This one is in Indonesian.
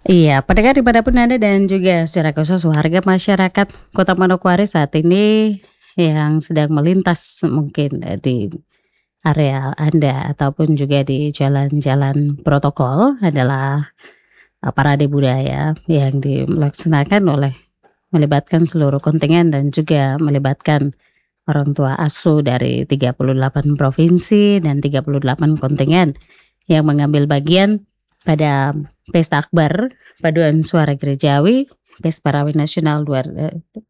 Iya, pendengar dimanapun Anda dan juga secara khusus warga masyarakat Kota Manokwari saat ini yang sedang melintas mungkin, di area Anda ataupun juga di jalan-jalan protokol adalah, parade budaya yang dilaksanakan oleh melibatkan seluruh kontingen dan juga melibatkan orang tua asuh dari 38 provinsi dan 38 kontingen yang mengambil bagian pada Pesta Akbar Paduan Suara Gerejawi Pesparawi Nasional